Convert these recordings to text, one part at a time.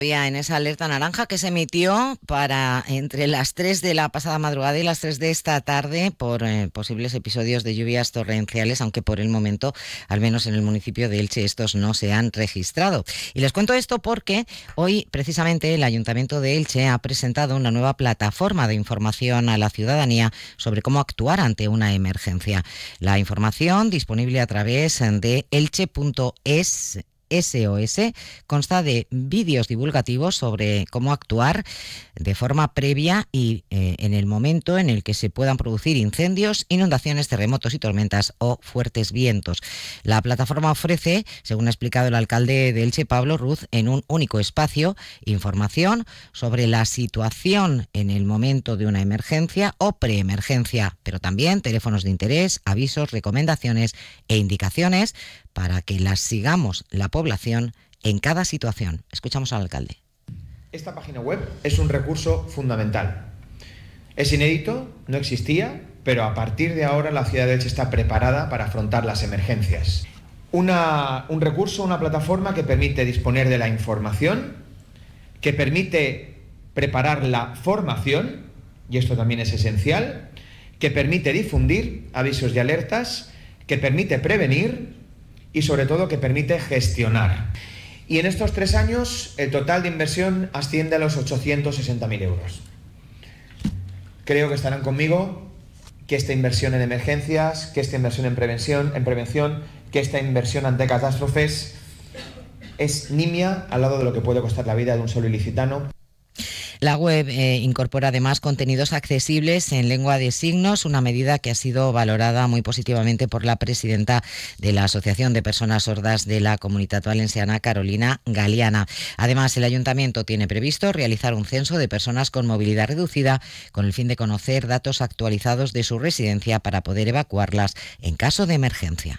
En esa alerta naranja que se emitió para entre las 3 de la pasada madrugada y las 3 de esta tarde por posibles episodios de lluvias torrenciales, aunque por el momento, al menos en el municipio de Elche, estos no se han registrado. Y les cuento esto porque hoy precisamente el Ayuntamiento de Elche ha presentado una nueva plataforma de información a la ciudadanía sobre cómo actuar ante una emergencia. La información, disponible a través de elche.es SOS, consta de vídeos divulgativos sobre cómo actuar de forma previa y en el momento en el que se puedan producir incendios, inundaciones, terremotos y tormentas o fuertes vientos. La plataforma ofrece, según ha explicado el alcalde de Elche, Pablo Ruz, en un único espacio, información sobre la situación en el momento de una emergencia o preemergencia, pero también teléfonos de interés, avisos, recomendaciones e indicaciones para que las sigamos la población en cada situación. Escuchamos al alcalde. Esta página web es un recurso fundamental. Es inédito, no existía, pero a partir de ahora la ciudad de Elche está preparada para afrontar las emergencias. Un recurso, una plataforma que permite disponer de la información, que permite preparar la formación, y esto también es esencial, que permite difundir avisos y alertas, que permite prevenir y sobre todo que permite gestionar. Y en estos 3 años el total de inversión asciende a los 860.000 euros. Creo que estarán conmigo que esta inversión en emergencias, que esta inversión en prevención, que esta inversión ante catástrofes es nimia al lado de lo que puede costar la vida de un solo ilicitano. La web incorpora además contenidos accesibles en lengua de signos, una medida que ha sido valorada muy positivamente por la presidenta de la Asociación de Personas Sordas de la Comunitat Valenciana, Carolina Galiana. Además, el Ayuntamiento tiene previsto realizar un censo de personas con movilidad reducida con el fin de conocer datos actualizados de su residencia para poder evacuarlas en caso de emergencia.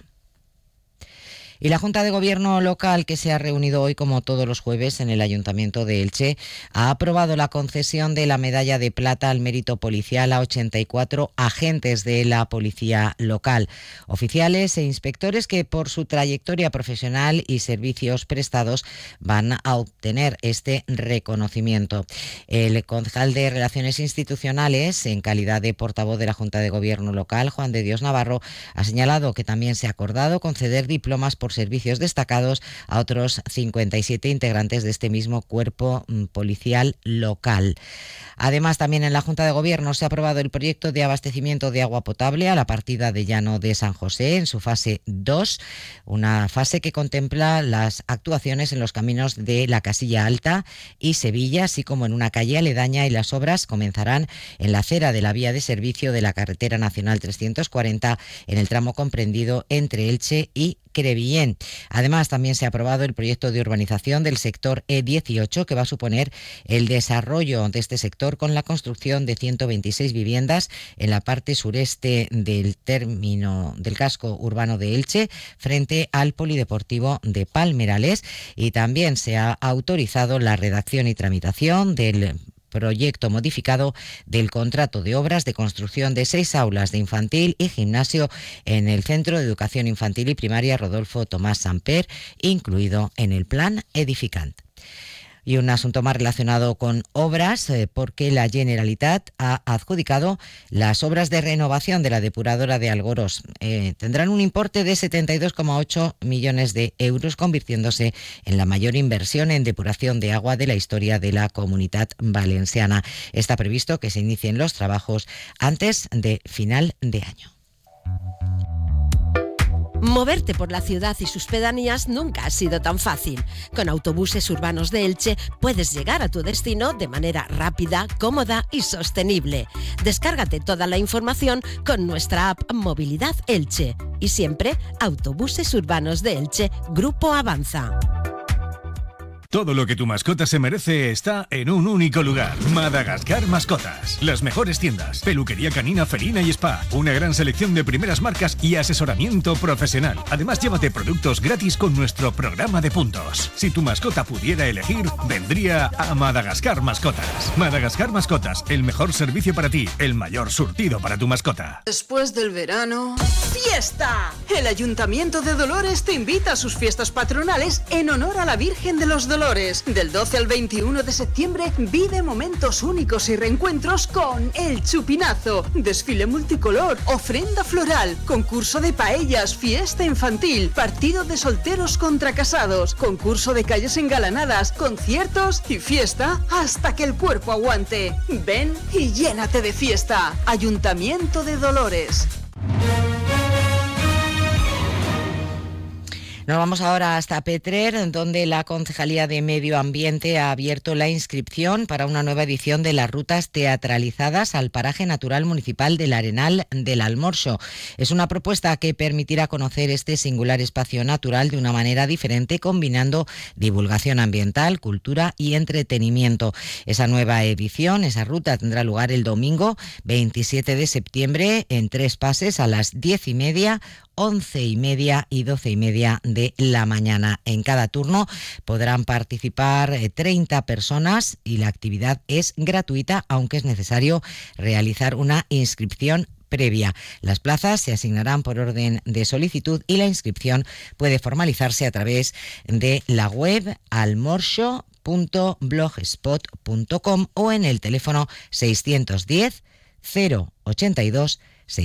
Y la Junta de Gobierno local, que se ha reunido hoy como todos los jueves en el Ayuntamiento de Elche, ha aprobado la concesión de la medalla de plata al mérito policial a 84 agentes de la policía local, oficiales e inspectores que por su trayectoria profesional y servicios prestados van a obtener este reconocimiento. El concejal de Relaciones Institucionales, en calidad de portavoz de la Junta de Gobierno local, Juan de Dios Navarro, ha señalado que también se ha acordado conceder diplomas por servicios destacados a otros 57 integrantes de este mismo cuerpo policial local. Además, también en la Junta de Gobierno se ha aprobado el proyecto de abastecimiento de agua potable a la partida de Llano de San José en su fase 2, una fase que contempla las actuaciones en los caminos de la Casilla Alta y Sevilla, así como en una calle aledaña, y las obras comenzarán en la acera de la vía de servicio de la carretera nacional 340 en el tramo comprendido entre Elche y Crevillent. Además, también se ha aprobado el proyecto de urbanización del sector E18, que va a suponer el desarrollo de este sector con la construcción de 126 viviendas en la parte sureste del término del casco urbano de Elche, frente al polideportivo de Palmerales, y también se ha autorizado la redacción y tramitación del proyecto modificado del contrato de obras de construcción de 6 aulas de infantil y gimnasio en el Centro de Educación Infantil y Primaria Rodolfo Tomás Samper, incluido en el plan edificante. Y un asunto más relacionado con obras, porque la Generalitat ha adjudicado las obras de renovación de la depuradora de Algorós. Tendrán un importe de 72,8 millones de euros, convirtiéndose en la mayor inversión en depuración de agua de la historia de la Comunitat Valenciana. Está previsto que se inicien los trabajos antes de final de año. Moverte por la ciudad y sus pedanías nunca ha sido tan fácil. Con Autobuses Urbanos de Elche puedes llegar a tu destino de manera rápida, cómoda y sostenible. Descárgate toda la información con nuestra app Movilidad Elche. Y siempre Autobuses Urbanos de Elche, Grupo Avanza. Todo lo que tu mascota se merece está en un único lugar. Madagascar Mascotas. Las mejores tiendas, peluquería canina, felina y spa. Una gran selección de primeras marcas y asesoramiento profesional. Además, llévate productos gratis con nuestro programa de puntos. Si tu mascota pudiera elegir, vendría a Madagascar Mascotas. Madagascar Mascotas, el mejor servicio para ti, el mayor surtido para tu mascota. Después del verano... ¡Fiesta! El Ayuntamiento de Dolores te invita a sus fiestas patronales en honor a la Virgen de los Dolores. Dolores. Del 12 al 21 de septiembre vive momentos únicos y reencuentros con El Chupinazo, desfile multicolor, ofrenda floral, concurso de paellas, fiesta infantil, partido de solteros contra casados, concurso de calles engalanadas, conciertos y fiesta hasta que el cuerpo aguante. Ven y llénate de fiesta. Ayuntamiento de Dolores. Nos vamos ahora hasta Petrer, donde la Concejalía de Medio Ambiente ha abierto la inscripción para una nueva edición de las rutas teatralizadas al paraje natural municipal del Arenal del Almorzo. Es una propuesta que permitirá conocer este singular espacio natural de una manera diferente, combinando divulgación ambiental, cultura y entretenimiento. Esa nueva edición, esa ruta, tendrá lugar el domingo 27 de septiembre en 3 pases a las 10:30, 11:30 y 12:30 de la mañana. En cada turno podrán participar 30 personas y la actividad es gratuita, aunque es necesario realizar una inscripción previa. Las plazas se asignarán por orden de solicitud y la inscripción puede formalizarse a través de la web almorzo.blogspot.com o en el teléfono 610 082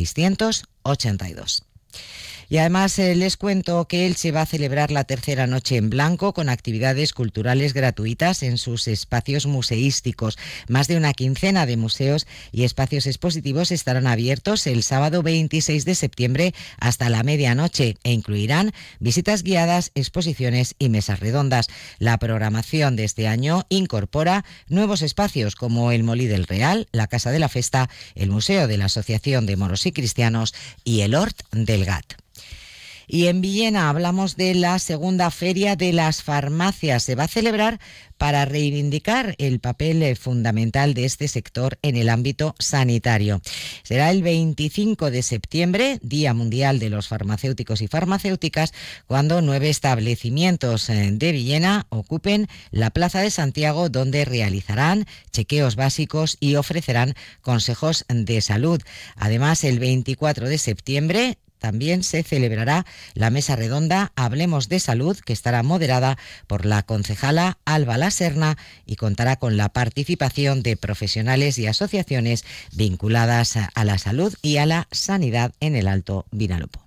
682. Y además les cuento que Elche va a celebrar la tercera noche en blanco con actividades culturales gratuitas en sus espacios museísticos. Más de una quincena de museos y espacios expositivos estarán abiertos el sábado 26 de septiembre hasta la medianoche e incluirán visitas guiadas, exposiciones y mesas redondas. La programación de este año incorpora nuevos espacios como el Molí del Real, la Casa de la Festa, el Museo de la Asociación de Moros y Cristianos y el Hort del Gat. Y en Villena hablamos de la segunda feria de las farmacias. Se va a celebrar para reivindicar el papel fundamental de este sector en el ámbito sanitario. Será el 25 de septiembre, Día Mundial de los Farmacéuticos y Farmacéuticas, cuando 9 establecimientos de Villena ocupen la Plaza de Santiago, donde realizarán chequeos básicos y ofrecerán consejos de salud. Además, el 24 de septiembre también se celebrará la mesa redonda Hablemos de Salud, que estará moderada por la concejala Alba Laserna y contará con la participación de profesionales y asociaciones vinculadas a la salud y a la sanidad en el Alto Vinalopó.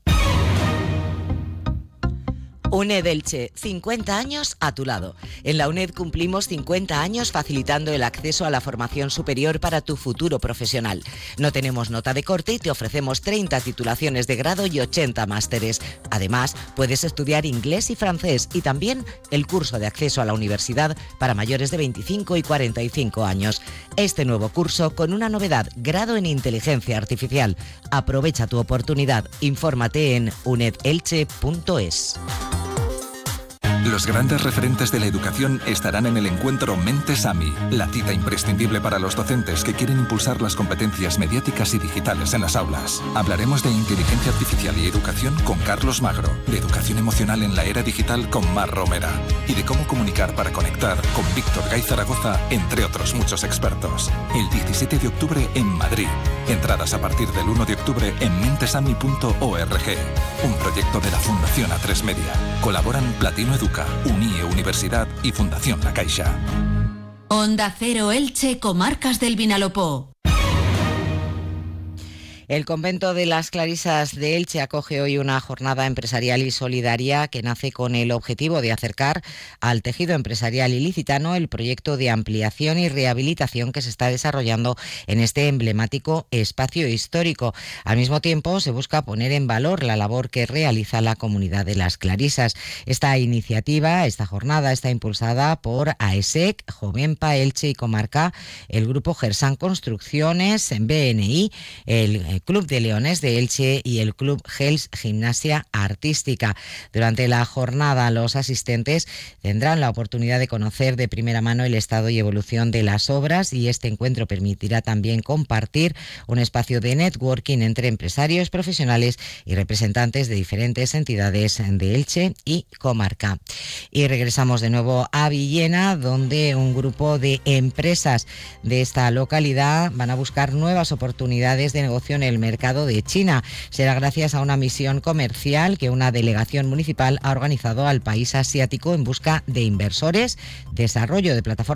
UNED Elche, 50 años a tu lado. En la UNED cumplimos 50 años facilitando el acceso a la formación superior para tu futuro profesional. No tenemos nota de corte y te ofrecemos 30 titulaciones de grado y 80 másteres. Además, puedes estudiar inglés y francés y también el curso de acceso a la universidad para mayores de 25 y 45 años. Este nuevo curso con una novedad, grado en inteligencia artificial. Aprovecha tu oportunidad. Infórmate en unedelche.es. Los grandes referentes de la educación estarán en el encuentro Mentes AMI, la cita imprescindible para los docentes que quieren impulsar las competencias mediáticas y digitales en las aulas. Hablaremos de inteligencia artificial y educación con Carlos Magro, de educación emocional en la era digital con Mar Romera y de cómo comunicar para conectar con Víctor Gay Zaragoza, entre otros muchos expertos. El 17 de octubre en Madrid. Entradas a partir del 1 de octubre en mentesami.org. Un proyecto de la Fundación A3 Media. Colaboran Platino Educa, UNIE Universidad y Fundación La Caixa. Onda Cero Elche, Comarcas del Vinalopó. El convento de las Clarisas de Elche acoge hoy una jornada empresarial y solidaria que nace con el objetivo de acercar al tejido empresarial ilicitano el proyecto de ampliación y rehabilitación que se está desarrollando en este emblemático espacio histórico. Al mismo tiempo, se busca poner en valor la labor que realiza la comunidad de las Clarisas. Esta iniciativa, esta jornada, está impulsada por AESEC, Jovenpa, Elche y Comarca, el Grupo Gersan Construcciones, BNI, el Club de Leones de Elche y el Club Gels Gimnasia Artística. Durante la jornada, los asistentes tendrán la oportunidad de conocer de primera mano el estado y evolución de las obras, y este encuentro permitirá también compartir un espacio de networking entre empresarios, profesionales y representantes de diferentes entidades de Elche y Comarca. Y regresamos de nuevo a Villena, donde un grupo de empresas de esta localidad van a buscar nuevas oportunidades de negocio en el mercado de China. Será gracias a una misión comercial que una delegación municipal ha organizado al país asiático en busca de inversores, desarrollo de plataformas